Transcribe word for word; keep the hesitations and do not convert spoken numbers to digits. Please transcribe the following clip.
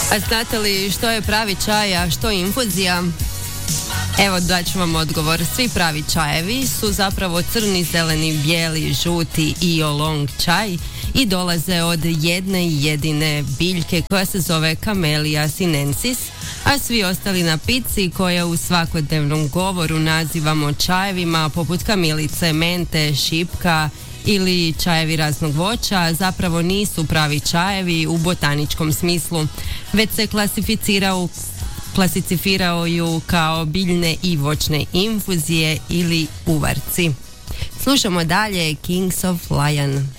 A znate li što je pravi čaj, a što infuzija? Evo daću vam odgovor. Svi pravi čajevi su zapravo crni, zeleni, bijeli, žuti i oolong čaj i dolaze od jedne jedine biljke koja se zove Camellia sinensis, a svi ostali napici koje u svakodnevnom govoru nazivamo čajevima poput kamilice, mente, šipka ili čajevi raznog voća zapravo nisu pravi čajevi u botaničkom smislu, već se klasificiraju klasificiraju kao biljne i voćne infuzije ili uvarci. Slušamo dalje Kings of Lion.